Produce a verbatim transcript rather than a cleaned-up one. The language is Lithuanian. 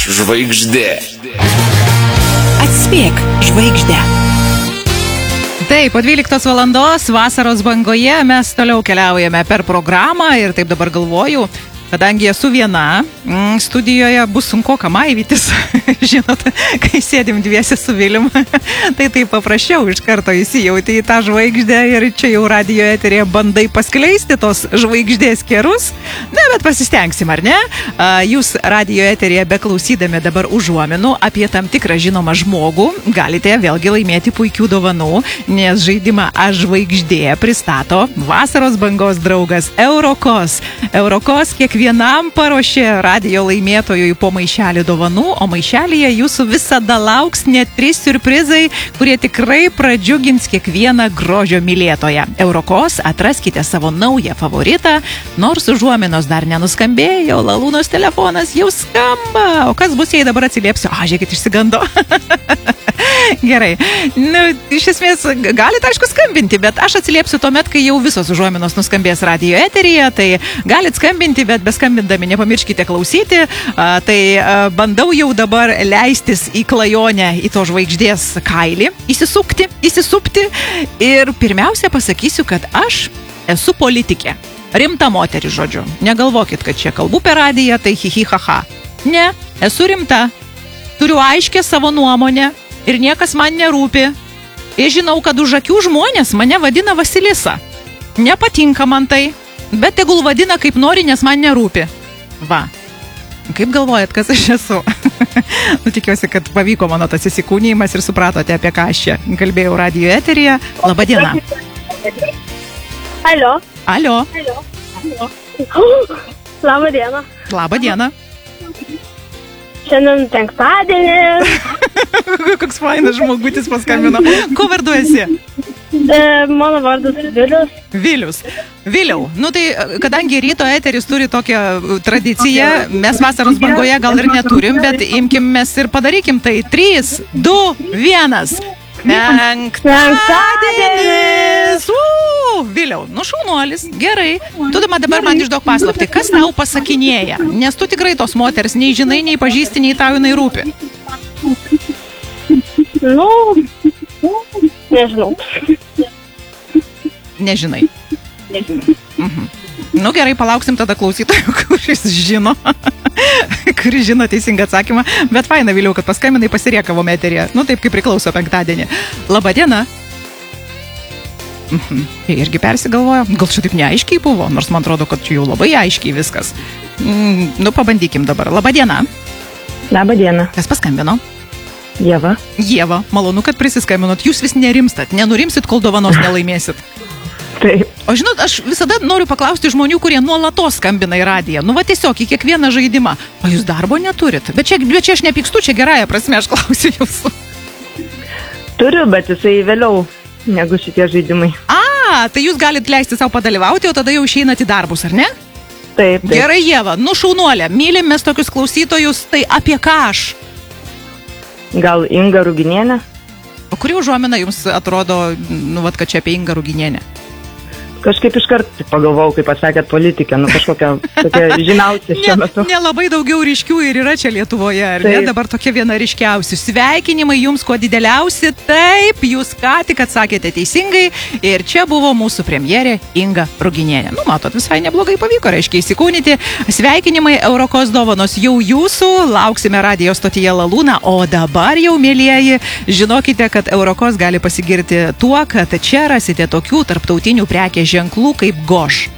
žvaigždė. Atspėk žvaigždę. Taip, po dvyliktos valandos vasaros bangoje mes toliau keliaujame per programą ir taip dabar galvoju, kadangi esu viena, mm, studijoje bus sunkoka maivytis, žinot, kai sėdim dviesi su Vilium, tai taip paprasčiau iš karto įsijauti į tą žvaigždę ir čia jau radijo eterėje bandai paskleisti tos žvaigždės kerus, ne, bet pasistengsim, ar ne? Jūs radijo eterėje beklausydami dabar užuominų apie tam tikrą žinomą žmogų galite vėlgi laimėti puikių dovanų, nes žaidimą Aš žvaigždė pristato vasaros bangos draugas Eurokos. Eurokos kiekvienam paruošė radijo laimėtojui po maišelį dovanų, o maišelyje jūsų visada lauks net trys siurprizai, kurie tikrai pradžiugins kiekvieną grožio mylėtoją. Eurokos atraskite savo naują favoritą, nors užuominos dar nenuskambėjo, Lalūnos telefonas jau skamba. O kas bus, jei dabar atsiliepsiu? A, žiūrėkit, išsigando. Gerai. Nu, iš esmės, galite, aišku, skambinti, bet aš atsiliepsiu tuomet, kai jau visos užuominos nuskambės radijo eteryje, tai galite skambinti, bet beskambindami nepamirškite klausyti. A, tai a, bandau jau dabar leistis į klajonę, į to žvaigždės kailį, įsisukti, įsisupti ir pirmiausia pasakysiu, kad aš esu politikė. Rimta moteris, žodžiu. Negalvokit, kad čia kalbu per radiją, tai hihi haha. Ne, esu rimta. Turiu aiškę savo nuomonę ir niekas man nerūpi. Ir žinau, kad už akių žmonės mane vadina Vasilisa. Nepatinka man tai, bet tegul vadina kaip nori, nes man nerūpi. Va. Kaip galvojat, kas aš esu? Nu, tikiuosi, kad pavyko mano tas įsikūnijimas ir supratote, apie ką aš čia kalbėjau radijo eteryje. Labadiena. Alio. Alio. Alio. Labadiena. Labadiena. Šiandien penktadienis. Koks fainas žmogutis paskambino. Ko vardu esi? E, mano vardas Vilius. Vilius. Viliau, nu tai kadangi ryto eteris turi tokią tradiciją, mes vasaros bangoje gal ir neturim, bet imkim mes ir padarykim tai. trys, du, vienas. Penktadienis. Uuu, Viliau, nu šaunuolis, gerai. Tu dabar man išduok paslaptį, kas tau pasakinėja, nes tu tikrai tos moters nei žinai, nei pažįsti, nei tau jinai rūpi. Nu, nežinau. Nežinai. Mhm. Nu gerai, palauksim tada klausytojų, kuris žino, kuris žino teisingą atsakymą, bet faina, Viliau, kad paskambinai pasiriekavom eterėje, nu taip kaip priklauso penktadienį. Labadiena. Mhm. Jie irgi persigalvojo, gal čia taip neaiškiai buvo, nors man atrodo, kad čia jau labai aiškiai viskas. Mm, nu pabandykim dabar. Labadiena. Labadiena. Kas paskambino? Ieva. Ieva, malonu, kad prisiskambinot. Jūs vis nerimstat, nenurimsit, kol dovanos nelaimėsit. Taip. O žinot, aš visada noriu paklausti žmonių, kurie nuolatos skambina į radiją. Nu va tiesiog į kiekvieną žaidimą. O jūs darbo neturit? Bet čia, bet čia aš nepykstu, čia gerąją prasme, aš klausiu jūsų. Turiu, bet jisai vėliau negu šitie žaidimai. A, tai jūs galite leisti savo padalyvauti, o tada jau išeinat į darbus, ar ne? Taip, taip. Gerai, Ieva, nu šaunuolė, mylim mes tokius klausytojus, tai apie ką aš? Gal Inga Ruginienė? O kuri užuomina jums atrodo, nu vat, kad čia apie Ingą Ruginienę? Kažkaip iškart pagalvojau, kaip pasakėt, politikė, nu kažkokia tokia žymiausia šiuo metu. Nelabai daugiau ryškių ir yra čia Lietuvoje, ar ne? Dabar tokia viena ryškiausių. Sveikinimai jums kuo dideliausi. Taip, jūs ką tik atsakėte teisingai ir čia buvo mūsų premjerė Inga Ruginienė. Nu, matot, visai neblogai pavyko, reiškia įsikūnyti. Sveikinimai, Eurokos dovanos jau jūsų, lauksime radijo stotyje Lalūna, o dabar jau, mielieji, žinokite, kad Eurokos gali pasigirti tuo, kad čia rasite tokių tarptautinių prekės ženklų kaip Goš.